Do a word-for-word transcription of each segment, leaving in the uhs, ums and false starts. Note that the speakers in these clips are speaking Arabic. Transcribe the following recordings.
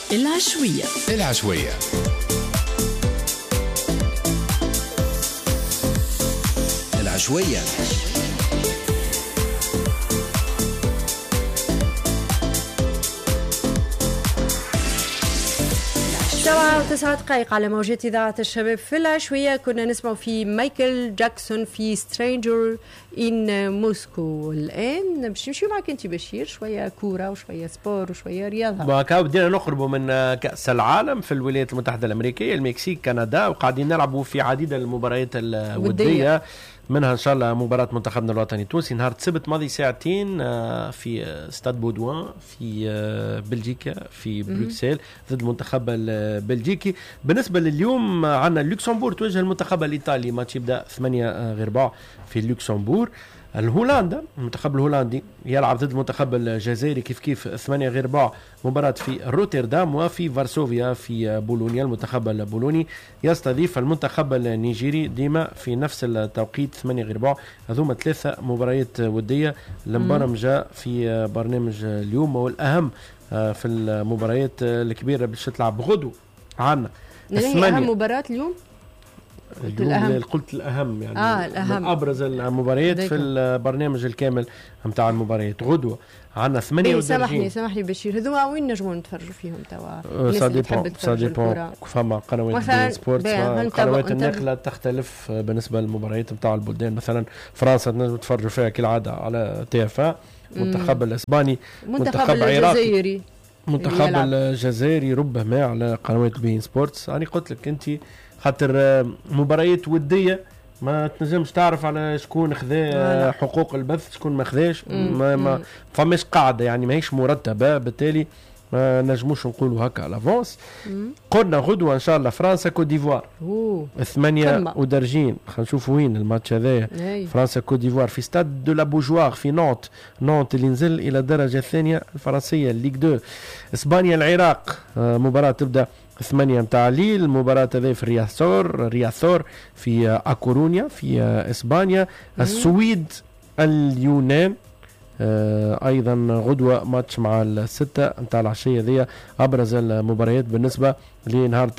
العشوية العشوية العشوية سبعة وتسعة دقائق على موجات إذاعة الشباب في العشوية. كنا نسمع في مايكل جاكسون في سترينجر إن موسكو. الآن باش نمشي معك أنت بشير، شوية كورة وشوية سبور وشوية رياضة. وكاو بدينا نقربوا من كأس العالم في الولايات المتحدة الأمريكية، المكسيك، كندا، وقاعدين نلعبوا في عديد المباريات الودية، منها إن شاء الله مباراة منتخبنا الوطني التونسي نهار السبت ماضي ساعتين في استاد بودوان في بلجيكا في بروكسل ضد المنتخب البلجيكي. بالنسبة لليوم عندنا اللوكسمبور تواجه المنتخب الإيطالي، ماتش يبدأ ثمانية غير ربع في اللوكسمبور. الهولندا المنتخب الهولندي يلعب ضد المنتخب الجزائري كيف كيف ثمانية غير ربع، مباراة في روتردام. وفي فارسوفيا في بولونيا المنتخب البولوني يستضيف المنتخب النيجيري ديما في نفس التوقيت ثمانية غير ربع. هذوما ثلاثة مباريات ودية المبرمجة في برنامج اليوم، والأهم في المباريات الكبيرة باش تلعب غدو عنا أهم مباراة اليوم اليوم قلت الأهم يعني آه الأهم. من أبرز المباريات في البرنامج الكامل متاع المباريات غدوة عنا ثمانية ودرجين. سامحني سامحني بشير، هذوما وين نجموا نتفرجوا فيهم توا؟ سا ديبون سا ديبون فما قنوات بين سبورت، قنوات النقلة تختلف بالنسبة للمباريات متاع البلدان. مثلا فرنسا تنجموا تتفرجوا فيها كالعادة على تي اف ا، منتخب الإسباني، منتخب الجزائري، منتخب الجزائري ربما على قنوات بين سبورتس. أنا قلت لك أنت خاطر مباريات ودية ما تنجمش تعرف على شكون خذا حقوق البث شكون ما خذاش، ما, ما فماش قاعدة يعني ما هيش مرتبة، بالتالي ما نجموش نقولوا هكا على فونس. قلنا غدوة إن شاء الله فرنسا كوت ديفوار ثمانية ودرجين. خلينا نشوف وين الماتش هذا. فرنسا كوت ديفوار في ستاد دو لا بوجوار في نونت، نونت اللي نزل إلى الدرجة الثانية الفرنسية الليغ دو. إسبانيا العراق مباراة تبدأ ثمانية متاع ليل. المباراة هذه في رياثور رياثور في أكورونيا في إسبانيا. السويد اليونان آه أيضا غدوة ماتش مع الستة متاع العشية ذي. أبرز المباريات بالنسبة لنهار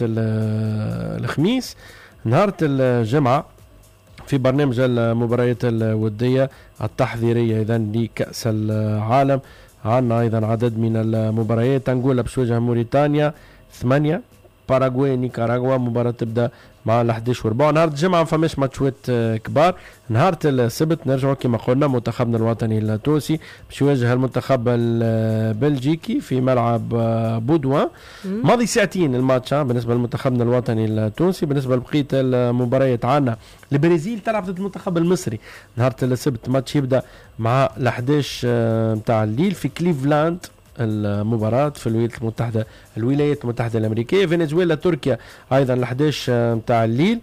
الخميس. نهار الجمعة في برنامج المباريات الودية التحضيرية إذا لكأس العالم عندنا أيضا عدد من المباريات. أنغولا بشوجه موريتانيا ثمانية، باراغواي نيكاراغوا مباراة تبدأ مع الحديش وربع. نهار الجمعة ما فماش ماتشات كبار. نهار السبت نرجعوا كما قلنا منتخبنا الوطني التونسي باش يواجه المنتخب البلجيكي في ملعب بودوان ماضي ساعتين الماتش بالنسبة لمنتخبنا الوطني التونسي. بالنسبة لبقية المباريات عنا البرازيل تلعب ضد المنتخب المصري نهار السبت، ماتش يبدأ مع الحديش متاع الليل في كليفلاند المباراة في الولايات المتحدة الولايات المتحدة الأمريكية. فنزويلا تركيا أيضا الحديش متاع الليل.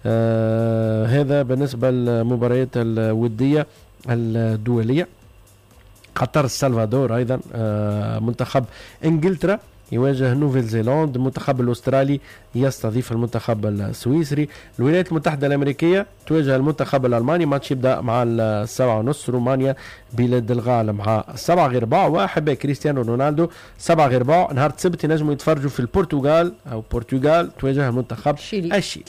آه هذا بالنسبة للمباريات الودية الدولية. قطر السلفادور أيضا. آه منتخب إنجلترا يواجه نوفل زيلاند. المنتخب الأسترالي يستضيف المنتخب السويسري. الولايات المتحدة الأمريكية تواجه المنتخب الألماني، ماتش يبدأ مع السبعة ونص. رومانيا بلاد الغال مع السبعة غير ربع. وأحبة كريستيانو رونالدو سبعة غير ربع. نهار السبت ينجموا يتفرجوا في البرتغال أو البرتغال تواجه المنتخب الشيلي. الشيلي.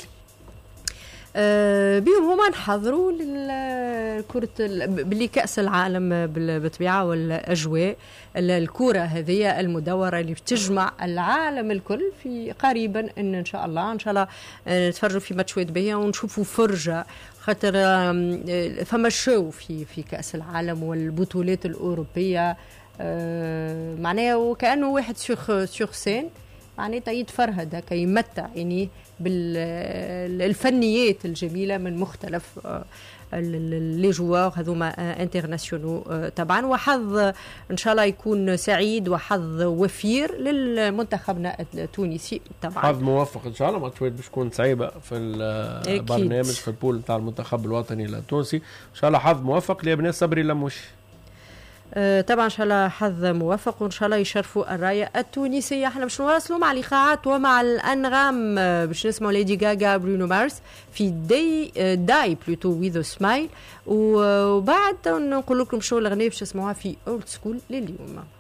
أه بيهم هما نحضروا للكرة باللي كأس العالم بالطبيعة والأجواء. الكرة هذه المدورة اللي بتجمع العالم الكل في قريبا إن إن شاء الله إن شاء الله نتفرجوا في ماتشات بيها ونشوفوا فرجة، خاطر فما شو في في كأس العالم والبطولات الأوروبية. أه معناه وكأنه واحد سيخ سيخ سين معناتها يتفرهد هكا يمتع يعني بالفنيات الجميلة من مختلف لي جوار هذوما انترناسيونو طبعا. وحظ ان شاء الله يكون سعيد وحظ وفير للمنتخبنا التونسي طبعا. حظ موفق ان شاء الله. ماتشات باش تكون صعيبه في البرنامج في البول تاع المنتخب الوطني التونسي. ان شاء الله حظ موفق لابناء صبري لموش. طبعا ان شاء الله حظ موفق وان شاء الله يشرفوا الرايه التونسيه. احنا باش نواصلوا مع الايقاعات ومع الانغام باش نسمعوا ليدي غاغا برونو مارس في داي داي بلوتو ويذ سمايل، وبعد نقول لكم شو الاغنيه باش تسمعوها في اولد سكول لليوم.